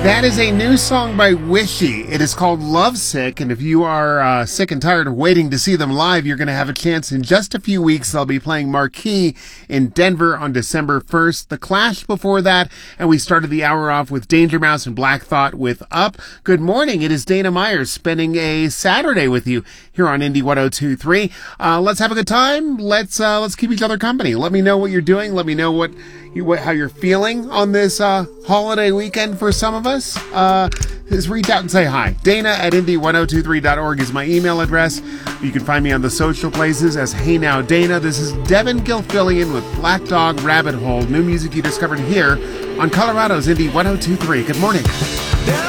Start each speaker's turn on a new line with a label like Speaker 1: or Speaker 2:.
Speaker 1: That is a new song by Wishy. It is called Lovesick, and if you are sick and tired of waiting to see them live, you're going to have a chance in just a few weeks. They'll be playing Marquee in Denver on December 1st. The Clash before that, and we started the hour off with Danger Mouse and Black Thought with Up. Good morning. It is Dana Myers spending a Saturday with you here on Indie 102.3. Let's have a good time. Let's keep each other company. Let me know what you're doing. Let me know how you're feeling on this holiday weekend for some of us. Just reach out and say hi. Dana at indie1023.org is my email address. You can find me on the social places as Hey Now Dana. This is Devin Gilfillian with Black Dog Rabbit Hole. New music you discovered here on Colorado's Indie 102.3. Good morning.